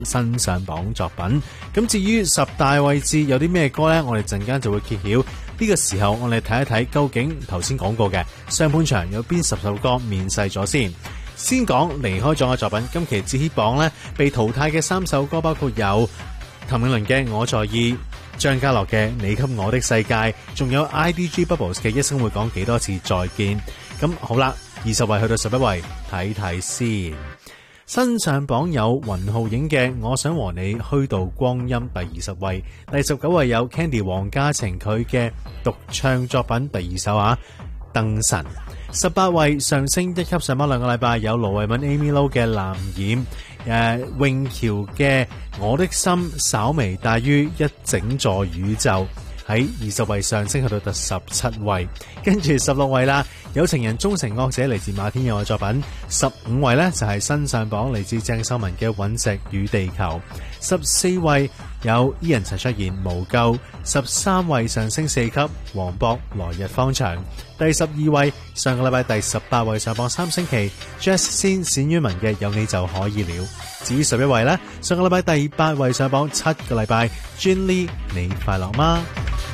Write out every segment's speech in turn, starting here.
新上榜作品。咁至於10大位置有啲咩歌呢？我哋陣間就會揭曉。呢個時候我哋睇一睇究竟頭先講過嘅上半場有邊10首歌面世咗先。先講離開咗嘅作品，今期自 hit 榜呢被淘汰嘅3首歌包括有譚詠麟嘅《我在意》、張家樂嘅《你給我的世界》，仲有 IDG Bubbles 嘅《一生會講幾多次再見》。咁好啦，20位去到11位，睇睇先。新上榜有雲浩影嘅《我想和你虛度光陰》第20位，第19位有 Candy 黃嘉晴佢嘅獨唱作品第2首《燈神》。18位上升1級，上榜2個禮拜有盧慧敏 Amy Lo 嘅《藍染》，詠喬嘅《我的心》稍微大於一整座宇宙，喺20位上升去到第17位。跟住16位啦，有情人終成惡者嚟自馬天佑嘅作品。15位呢就係新上榜嚟自鄭秀文嘅《隕石與地球》。14位有伊人陳卓賢無救。13位上升4級，黃渤來日方長。第12位上個禮拜第18位上榜3星期 Jazz 先冼于文嘅有你就可以了。至於11位呢，上個禮拜第8位上榜7個禮拜 Gin Lee 你快樂嗎？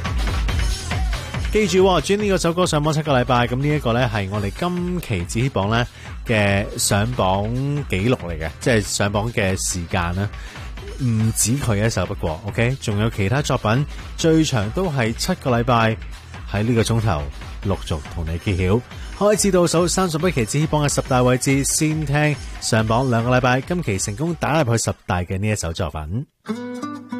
記住Gin Lee 嗰首歌上榜7個禮拜，咁呢一個呢係我哋今期自 hit 榜呢嘅上榜紀錄嚟嘅，即係上榜嘅時間啦。唔止佢一首，不過 OK 仲有其他作品，最長都係7個禮拜，喺呢個鐘頭陸續同你揭曉。開始倒數31期自 hit 榜嘅10大位置，先聽上榜2個禮拜今期成功打入去10大嘅呢一首作品。